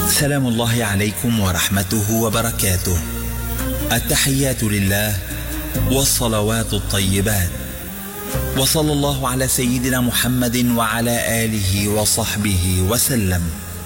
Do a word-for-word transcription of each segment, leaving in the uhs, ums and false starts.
سلام الله عليكم ورحمته وبركاته. التحيات لله والصلوات الطيبات، وصلى الله على سيدنا محمد وعلى آله وصحبه وسلم.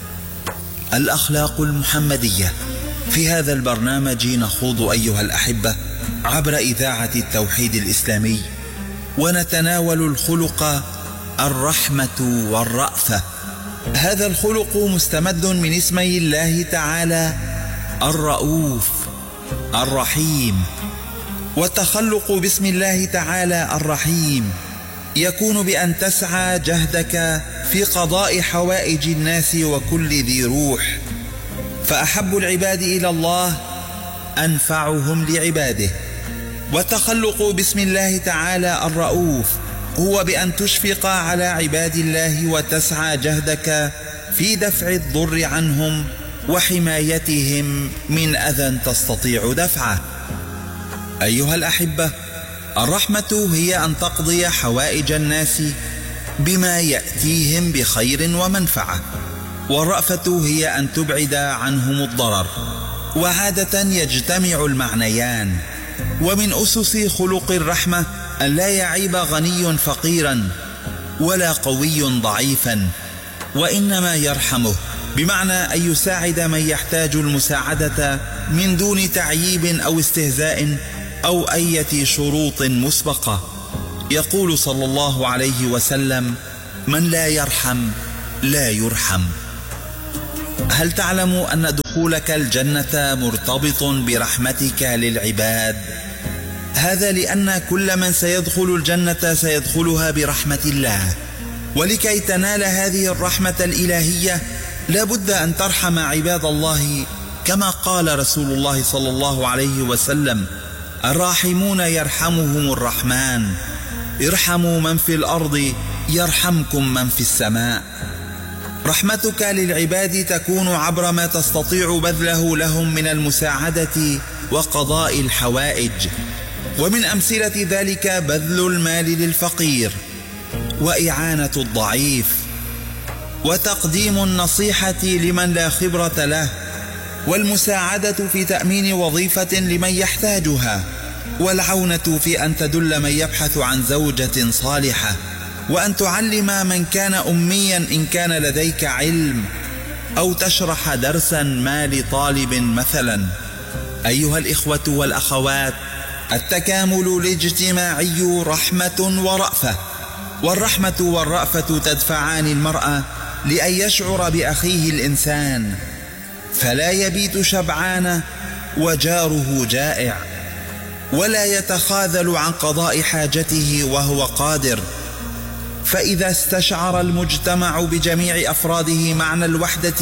الأخلاق المحمدية. في هذا البرنامج نخوض أيها الأحبة عبر إذاعة التوحيد الإسلامي، ونتناول الخلق الرحمة والرأفة. هذا الخلق مستمد من اسمي الله تعالى الرؤوف الرحيم، والتخلق باسم الله تعالى الرحيم يكون بأن تسعى جهدك في قضاء حوائج الناس وكل ذي روح، فأحب العباد إلى الله أنفعهم لعباده. والتخلق باسم الله تعالى الرؤوف هو بأن تشفق على عباد الله وتسعى جهدك في دفع الضر عنهم وحمايتهم من أذى تستطيع دفعه. أيها الأحبة، الرحمة هي أن تقضي حوائج الناس بما يأتيهم بخير ومنفعة، والرأفة هي أن تبعد عنهم الضرر. وعادة يجتمع المعنيان. ومن أسس خلق الرحمة أن لا يعيب غني فقيرا ولا قوي ضعيفا، وإنما يرحمه، بمعنى أن يساعد من يحتاج المساعدة من دون تعييب أو استهزاء أو أية شروط مسبقة. يقول صلى الله عليه وسلم: من لا يرحم لا يرحم. هل تعلم أن دخولك الجنة مرتبط برحمتك للعباد؟ هذا لأن كل من سيدخل الجنة سيدخلها برحمة الله، ولكي تنال هذه الرحمة الإلهية لابد أن ترحم عباد الله، كما قال رسول الله صلى الله عليه وسلم: الراحمون يرحمهم الرحمن، ارحموا من في الأرض يرحمكم من في السماء. رحمتك للعباد تكون عبر ما تستطيع بذله لهم من المساعدة وقضاء الحوائج، ومن أمثلة ذلك بذل المال للفقير، وإعانة الضعيف، وتقديم النصيحة لمن لا خبرة له، والمساعدة في تأمين وظيفة لمن يحتاجها، والعونة في أن تدل من يبحث عن زوجة صالحة، وأن تعلم من كان أميا إن كان لديك علم، أو تشرح درسا ما لطالب مثلا. أيها الإخوة والأخوات، التكامل الاجتماعي رحمة ورأفة، والرحمة والرأفة تدفعان المرء لأن يشعر بأخيه الإنسان، فلا يبيت شبعان وجاره جائع، ولا يتخاذل عن قضاء حاجته وهو قادر. فإذا استشعر المجتمع بجميع أفراده معنى الوحدة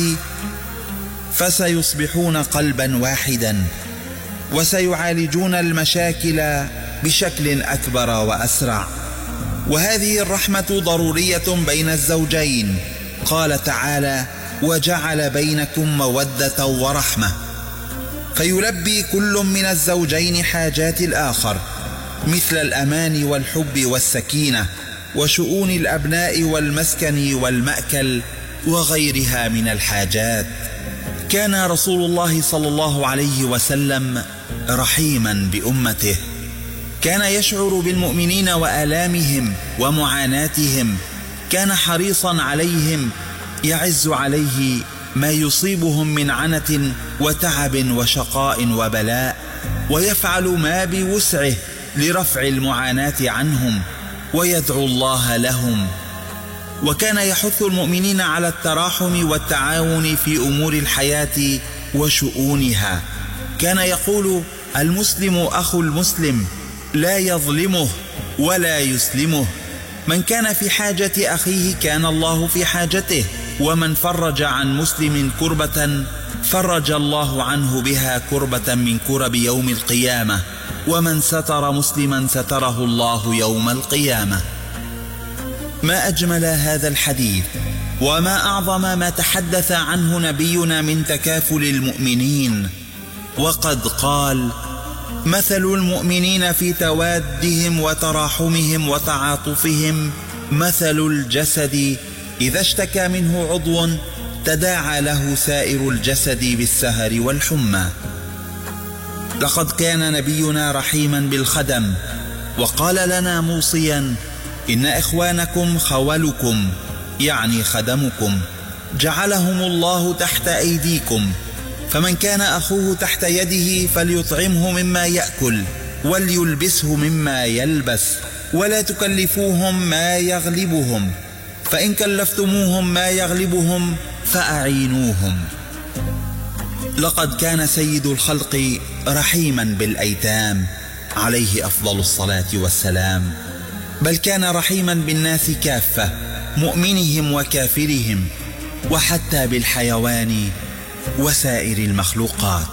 فسيصبحون قلبا واحدا، وسيعالجون المشاكل بشكل أكبر وأسرع. وهذه الرحمة ضرورية بين الزوجين. قال تعالى: وجعل بينكم مودة ورحمة، فيلبي كل من الزوجين حاجات الآخر، مثل الأمان والحب والسكينة، وشؤون الأبناء والمسكن والمأكل وغيرها من الحاجات. كان رسول الله صلى الله عليه وسلم رحيما بأمته، كان يشعر بالمؤمنين وآلامهم ومعاناتهم، كان حريصا عليهم، يعز عليه ما يصيبهم من عنة وتعب وشقاء وبلاء، ويفعل ما بوسعه لرفع المعاناة عنهم، ويدعو الله لهم. وكان يحث المؤمنين على التراحم والتعاون في أمور الحياة وشؤونها. كان يقول: المسلم أخو المسلم، لا يظلمه ولا يسلمه. من كان في حاجة أخيه كان الله في حاجته، ومن فرج عن مسلم كربة فرج الله عنه بها كربة من كرب يوم القيامة، ومن ستر مسلما ستره الله يوم القيامة. ما أجمل هذا الحديث، وما أعظم ما تحدث عنه نبينا من تكافل المؤمنين. وقد قال: مثل المؤمنين في توادهم وتراحمهم وتعاطفهم مثل الجسد إذا اشتكى منه عضو تداعى له سائر الجسد بالسهر والحمى. لقد كان نبينا رحيما بالخدم، وقال لنا موصيا: إن إخوانكم خولكم، يعني خدمكم، جعلهم الله تحت أيديكم، فمن كان أخوه تحت يده فليطعمه مما يأكل وليلبسه مما يلبس، ولا تكلفوهم ما يغلبهم، فإن كلفتموهم ما يغلبهم فأعينوهم. لقد كان سيد الخلق رحيما بالأيتام عليه أفضل الصلاة والسلام، بل كان رحيما بالناس كافة، مؤمنهم وكافرهم، وحتى بالحيوان وسائر المخلوقات.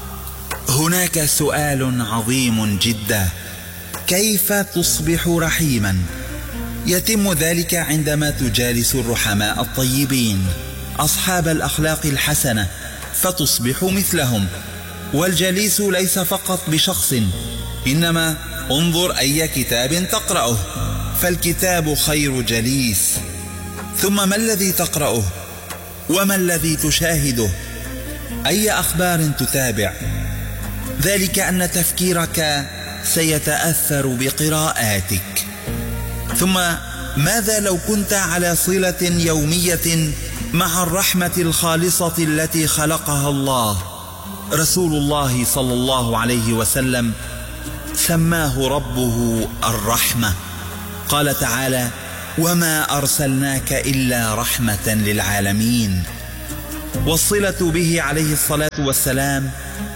هناك سؤال عظيم جدا: كيف تصبح رحيما؟ يتم ذلك عندما تجالس الرحماء الطيبين أصحاب الأخلاق الحسنة فتصبح مثلهم. والجليس ليس فقط بشخص، إنما انظر أي كتاب تقرأه، فالكتاب خير جليس. ثم ما الذي تقرأه؟ وما الذي تشاهده؟ أي أخبار تتابع؟ ذلك أن تفكيرك سيتأثر بقراءاتك. ثم ماذا لو كنت على صلة يومية مع الرحمة الخالصة التي خلقها الله؟ رسول الله صلى الله عليه وسلم سماه ربه الرحمة، قال تعالى: وما أرسلناك إلا رحمة للعالمين. والصلة به عليه الصلاة والسلام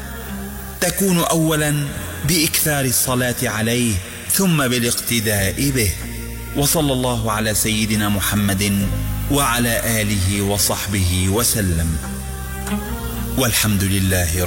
تكون أولا بإكثار الصلاة عليه، ثم بالاقتداء به. وصلى الله على سيدنا محمد وعلى آله وصحبه وسلم، والحمد لله رب